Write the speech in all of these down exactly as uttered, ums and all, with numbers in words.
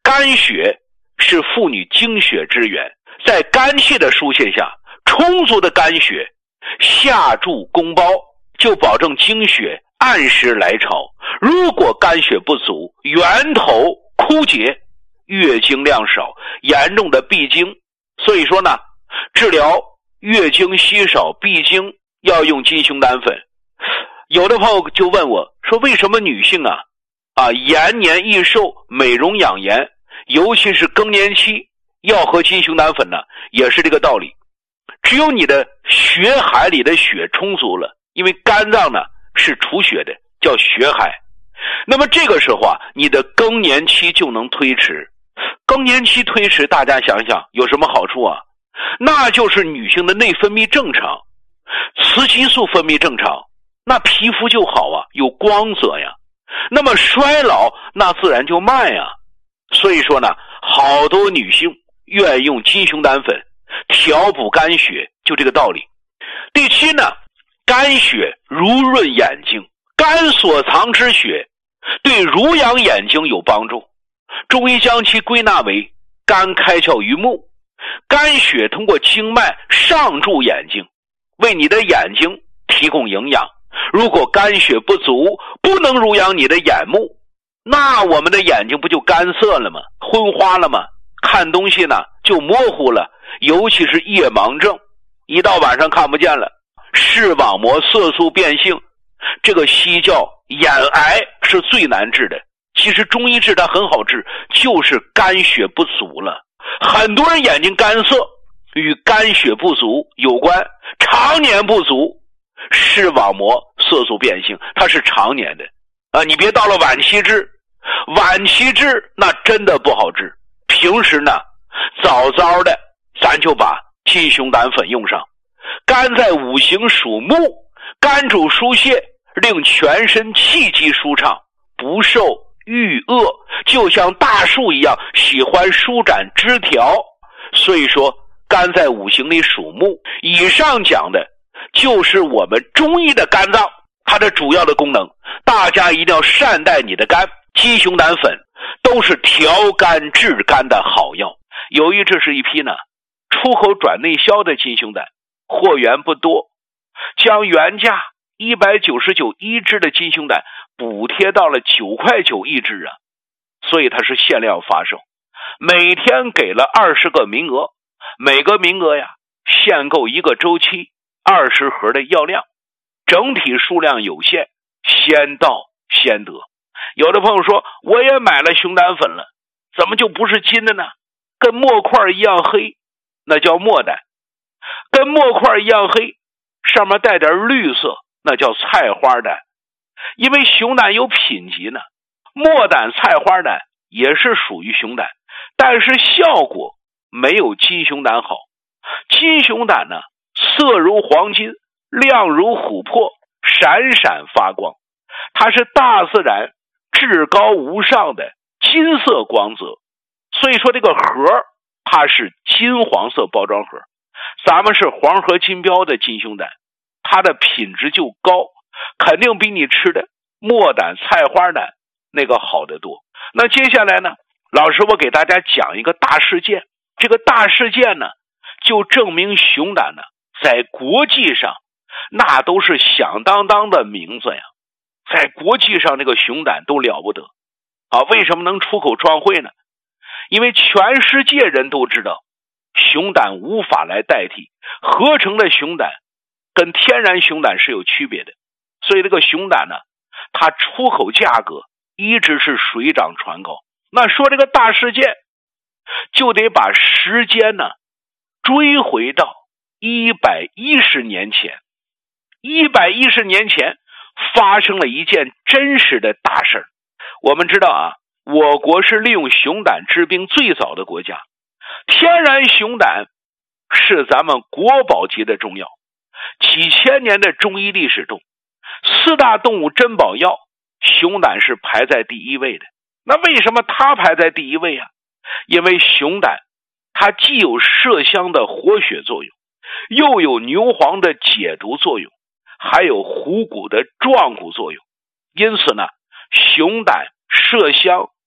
肝血是妇女精血之源，在肝气的疏泄下，充足的肝血下注宫包，就保证经血按时来潮。如果肝血不足，源头枯竭，月经量少，严重的闭经。所以说呢，治疗月经稀少闭经要用金熊胆粉。有的朋友就问我说，为什么女性啊啊延年益寿、美容养颜，尤其是更年期要喝金熊胆粉呢？也是这个道理。只有你的血海里的血充足了，因为肝脏呢是储血的，叫血海。那么这个时候啊，你的更年期就能推迟。更年期推迟，大家想想有什么好处啊？那就是女性的内分泌正常，雌激素分泌正常，那皮肤就好啊，有光泽呀。那么衰老那自然就慢呀。所以说呢，好多女性愿意用金熊胆粉调补肝血，就这个道理。第七呢，肝血濡润眼睛，肝所藏之血对濡养眼睛有帮助。中医将其归纳为肝开窍于目，肝血通过经脉上注眼睛，为你的眼睛提供营养。如果肝血不足，不能濡养你的眼目，那我们的眼睛不就干涩了吗？昏花了吗？看东西呢就模糊了，尤其是夜盲症，一到晚上看不见了。视网膜色素变性，这个西叫眼癌，是最难治的。其实中医治它很好治，就是肝血不足了。很多人眼睛干涩，与肝血不足有关，常年不足，视网膜色素变性，它是常年的啊！你别到了晚期治，晚期治那真的不好治。平时呢，早早的咱就把金熊胆粉用上。肝在五行属木，肝主疏泄，令全身气机舒畅，不受郁恶，就像大树一样喜欢舒展枝条。所以说肝在五行里属木。以上讲的就是我们中医的肝脏，它的主要的功能，大家一定要善待你的肝。金熊胆粉都是调肝治肝的好药。由于这是一批呢出口转内销的金熊胆，货源不多，将原价一百九十九一支的金熊胆补贴到了九块九一支啊，所以它是限量发售，每天给了二十个名额，每个名额呀限购一个周期，二十盒的药量，整体数量有限，先到先得。有的朋友说，我也买了熊胆粉了，怎么就不是金的呢？跟墨块一样黑，那叫墨胆；跟墨块一样黑，上面带点绿色，那叫菜花胆。因为熊胆有品级呢，墨胆、菜花胆也是属于熊胆，但是效果没有金熊胆好。金熊胆呢，色如黄金，亮如琥珀，闪闪发光，它是大自然至高无上的金色光泽。所以说这个盒它是金黄色包装盒，咱们是黄河金标的金熊胆，它的品质就高，肯定比你吃的墨胆、菜花胆那个好得多。那接下来呢，老师我给大家讲一个大事件。这个大事件呢，就证明熊胆呢在国际上那都是响当当的名字呀，在国际上这个熊胆都了不得啊！为什么能出口创汇呢？因为全世界人都知道熊胆无法来代替，合成的熊胆跟天然熊胆是有区别的，所以这个熊胆呢，它出口价格一直是水涨船高。那说这个大事件，就得把时间呢追回到一百一十年前。一百一十年前发生了一件真实的大事。我们知道啊，我国是利用熊胆治病最早的国家，天然熊胆是咱们国宝级的中药。几千年的中医历史中，四大动物珍宝药，熊胆是排在第一位的。那为什么它排在第一位啊？因为熊胆它既有麝香的活血作用，又有牛黄的解毒作用，还有虎骨的壮骨作用。因此呢，熊胆、麝香、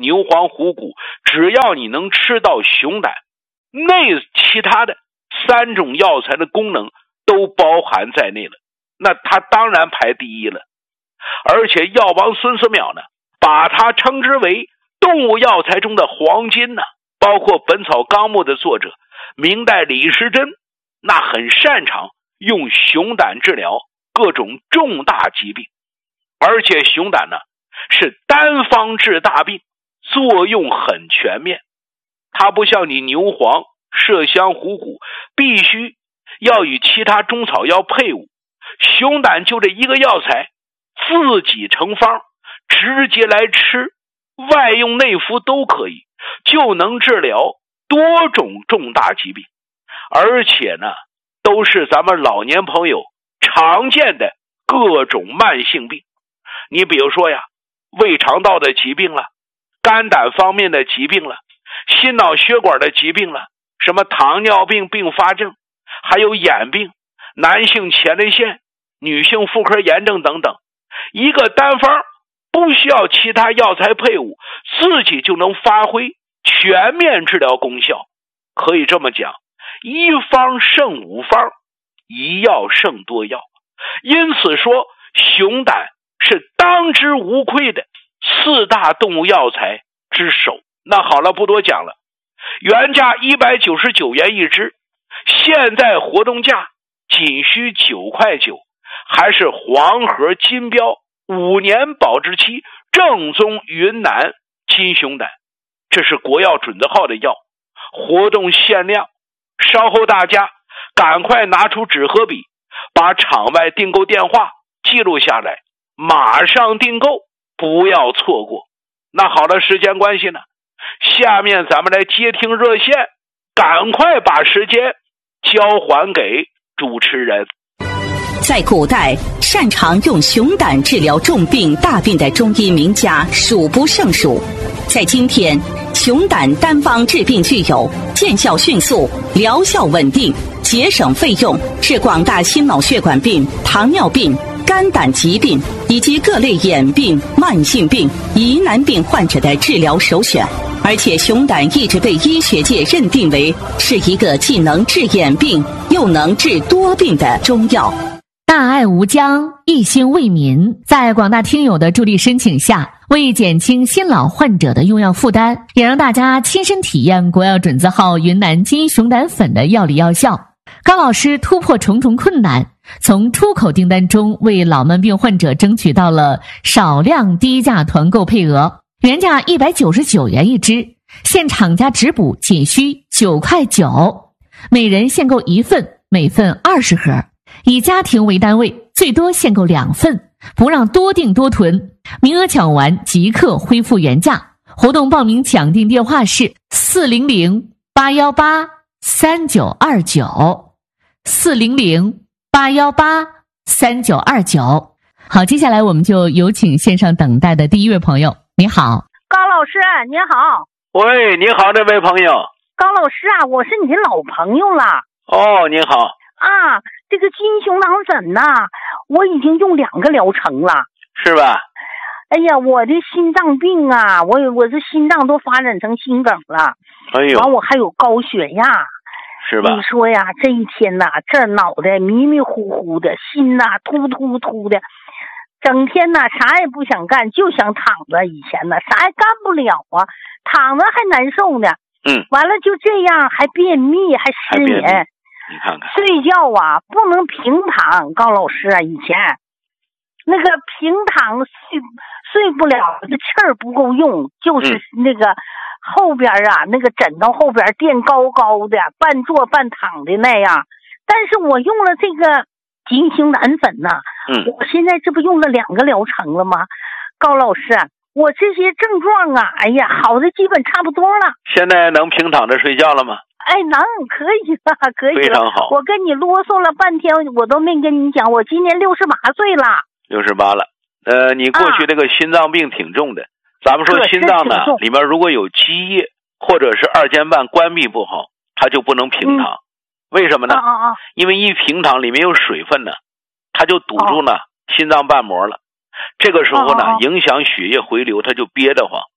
牛黄、虎骨，只要你能吃到熊胆，那其他的三种药材的功能都包含在内了，那它当然排第一了。而且药王孙思邈呢，把它称之为动物药材中的黄金呢。包括《本草纲目》的作者明代李时珍，那很擅长用熊胆治疗各种重大疾病，而且熊胆呢是单方治大病，作用很全面。它不像你牛黄、麝香、虎骨必须要与其他中草药配伍，熊胆就这一个药材自己成方，直接来吃，外用内服都可以，就能治疗多种重大疾病，而且呢都是咱们老年朋友常见的各种慢性病。你比如说呀，胃肠道的疾病了，肝胆方面的疾病了，心脑血管的疾病了，什么糖尿病并发症，还有眼病、男性前列腺、女性妇科炎症等等，一个单方不需要其他药材配伍，自己就能发挥全面治疗功效。可以这么讲，一方胜五方，一药胜多药。因此说熊胆是当之无愧的四大动物药材之首。那好了，不多讲了，原价一百九十九元一支，现在活动价仅需九块九，还是黄河金标五年保质期正宗云南金熊胆，这是国药准字号的药，活动限量。稍后大家赶快拿出纸和笔，把场外订购电话记录下来，马上订购，不要错过。那好了，时间关系呢，下面咱们来接听热线，赶快把时间交还给主持人。 在古代，擅长用熊胆治疗重病大病的中医名家数不胜数。在今天，熊胆单方治病具有见效迅速、疗效稳定、节省费用，是广大心脑血管病、糖尿病、肝胆疾病以及各类眼病、慢性病、疑难病患者的治疗首选。而且熊胆一直被医学界认定为是一个既能治眼病又能治多病的中药。 大爱无疆，一心为民，在广大听友的助力申请下，为减轻新老患者的用药负担，也让大家亲身体验国药准字号云南金熊胆粉的药理药效，高老师突破重重困难，从出口订单中为老慢病患者争取到了少量低价团购配额，原价一百九十九元一支，现厂家直补仅需九块九，每人限购一份，每份二十盒。以家庭为单位，最多限购两份，不让多订多囤，名额抢完即刻恢复原价。活动报名抢订电话是四零零八一八三九二九，四零零八一八三九二九。好，接下来我们就有请线上等待的第一位朋友。你好， 高老师，你好。 喂，你好，这位朋友。 高老师啊，我是你的老朋友了。 哦，你好。 啊，这个金熊胆粉呐，我已经用两个疗程了， 是吧？ 哎呀，我的心脏病啊，我我这心脏都发展成心梗了。 哎呦， 完我还有高血压， 是吧？ 你说呀，这一天呐，这脑袋迷迷糊糊的，心呐突突突的，整天呐啥也不想干，就想躺着。以前呢啥也干不了啊，躺着还难受呢。 嗯， 完了就这样，还便秘，还失眠。 你看看， 睡觉啊不能平躺，高老师啊，以前那个平躺睡睡不了，这气儿不够用，就是那个后边啊、嗯、那个枕头后边垫高高的，半坐半躺的那样。但是我用了这个金熊胆粉呐、啊， 嗯， 我现在这不用了两个疗程了吗？高老师，我这些症状啊，哎呀，好的基本差不多了。 现在能平躺着睡觉了吗？ 哎，能，可以了，可以了。 非常好。 我跟你啰嗦了半天，我都没跟你讲，我今年六十八岁了。 六十八了，呃，你过去这个心脏病挺重的。啊、咱们说心脏呢，里面如果有积液或者是二尖瓣关闭不好，它就不能平躺。嗯、为什么呢？ 啊啊啊因为一平躺里面有水分呢，它就堵住了、啊、心脏瓣膜了。这个时候呢，啊啊影响血液回流，它就憋得慌。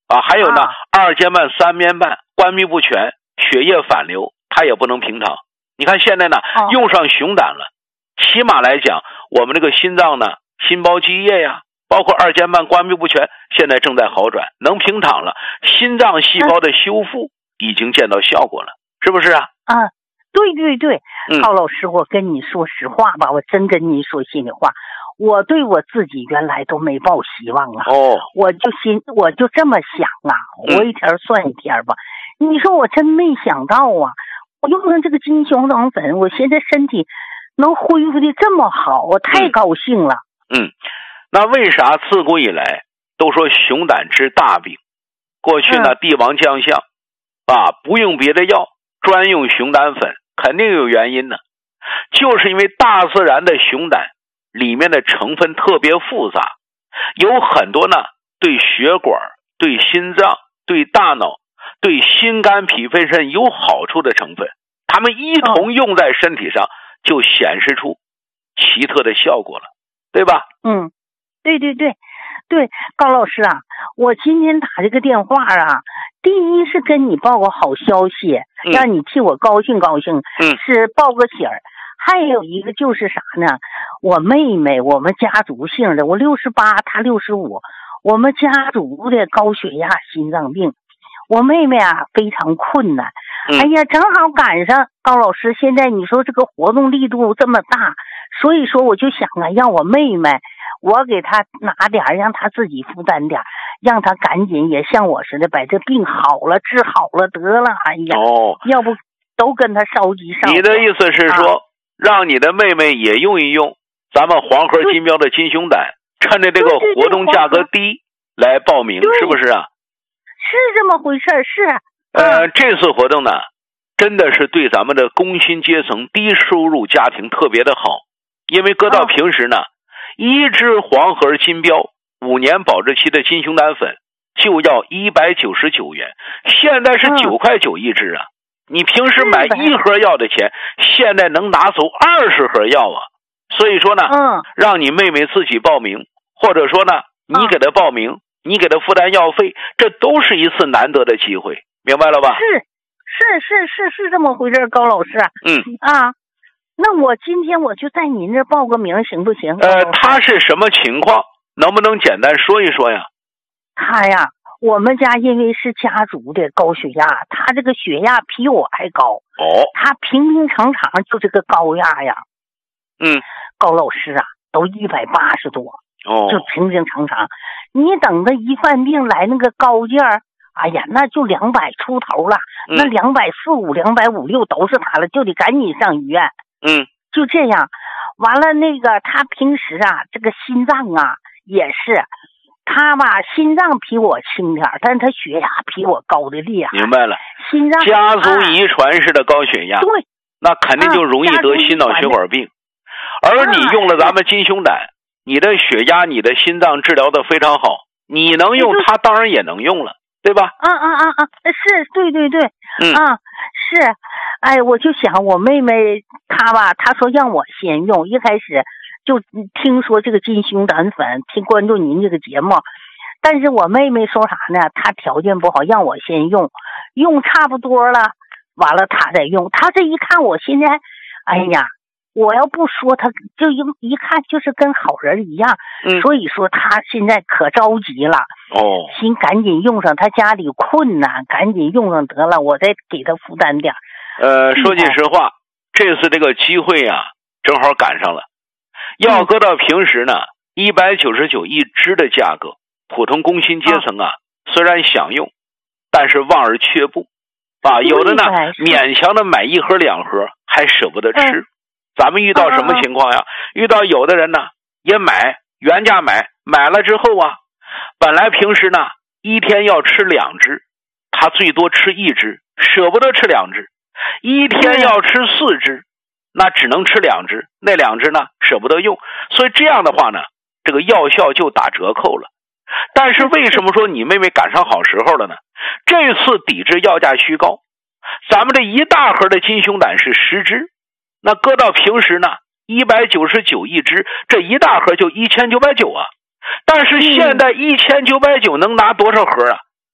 啊，还有呢， 啊二尖瓣、三边瓣关闭不全，血液反流，它也不能平躺。你看现在呢， 哦用上熊胆了，起码来讲，我们这个心脏呢，心包积液呀，包括二尖瓣关闭不全，现在正在好转，能平躺了，心脏细胞的修复已经见到效果了，是不是啊？ 啊，对对对， 嗯高老师，我跟你说实话吧，我真跟你说心里话，我对我自己原来都没抱希望啊， 哦， 我就心我就这么想啊，活一天算一天吧。你说我真没想到啊，我用上这个金熊胆粉，我现在身体能恢复的这么好，我太嗯高兴了。 嗯，那为啥自古以来都说熊胆治大病？过去呢， 嗯帝王将相啊，不用别的药，专用熊胆粉，肯定有原因呢。就是因为大自然的熊胆里面的成分特别复杂，有很多呢对血管、对心脏、对大脑、对心肝脾肺肾有好处的成分，它们一同用在身体上，就显示出奇特的效果了，对吧？ 嗯，对对对对，高老师啊，我今天打这个电话啊，第一是跟你报个好消息， 嗯让你替我高兴高兴， 嗯是报个喜儿。还有一个就是啥呢？我妹妹，我们家族姓的，我六十八，她六十五，我们家族的高血压、心脏病，我妹妹啊非常困难。 嗯哎呀，正好赶上高老师，现在你说这个活动力度这么大，所以说我就想啊，让我妹妹，我给她拿点儿，让她自己负担点儿，让她赶紧也像我似的把这病好了，治好了得了。哎呀， 哦， 要不都跟她烧急上火。 你的意思是说，啊让你的妹妹也用一用咱们黄河金标的金熊胆，趁着这个活动价格低来报名，是不是啊？ 是这么回事儿，是。 呃，这次活动呢，真的是对咱们的工薪阶层、低收入家庭特别的好，因为搁到平时呢，一支黄河金标五年保质期的金熊胆粉就要一百九十九元，现在是九块九一支啊。你平时买一盒药的钱，现在能拿走二十盒药啊！所以说呢， 嗯， 让你妹妹自己报名，或者说呢，你给她报名，你给她负担药费，这都是一次难得的机会，明白了吧？ 是是是是是这么回事，高老师。 嗯啊，那我今天我就在您这报个名，行不行？ 呃，他是什么情况？能不能简单说一说呀？ 他呀。我们家因为是家族的高血压，他这个血压比我还高。 哦， 他平平常常就这个高压呀。 嗯， 高老师啊，都一百八十多。 哦， 就平平常常。你等他一犯病来那个高劲儿，哎呀，那就两百出头了， 嗯、 那两百四五、两百五六都是他了，就得赶紧上医院。 嗯， 就这样。完了，那个他平时啊，这个心脏啊也是。他吧，心脏比我轻点，但是他血压比我高的厉害。 明白了， 心脏家族遗传式的高血压， 啊、对， 那肯定就容易得心脑血管病。 啊、 而你用了咱们金熊胆，你的血压、你的心脏治疗的非常好，你能用，他当然也能用了，对吧？ 啊啊啊啊！是，对对对， 嗯啊是，哎，我就想我妹妹她吧，她说让我先用，一开始。就听说这个金熊胆粉，听关注您这个节目，但是我妹妹说啥呢？她条件不好，让我先用，用差不多了，完了她再用。她这一看我现在，哎呀，我要不说她就一一看就是跟好人一样， 嗯、 所以说她现在可着急了。 哦， 心赶紧用上，她家里困难，赶紧用上得了，我再给她负担点。 呃，说句实话，这次这个机会啊，正好赶上了。要搁到平时呢，一百九十九一支的价格，普通工薪阶层啊，虽然想用，但是望而却步啊。有的呢，勉强的买一盒两盒，还舍不得吃。 嗯、 咱们遇到什么情况呀？遇到有的人呢，也买原价买，买了之后啊，本来平时呢一天要吃两支，他最多吃一支，舍不得吃两支，一天要吃四支。那只能吃两支，那两支呢舍不得用，所以这样的话呢，这个药效就打折扣了。但是为什么说你妹妹赶上好时候了呢？这次抵制药价虚高，咱们这一大盒的金熊胆是十支，那搁到平时呢一百九十九一支，这一大盒就一千九百九啊。但是现在一千九百九能拿多少盒啊？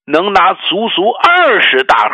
能拿足足二十大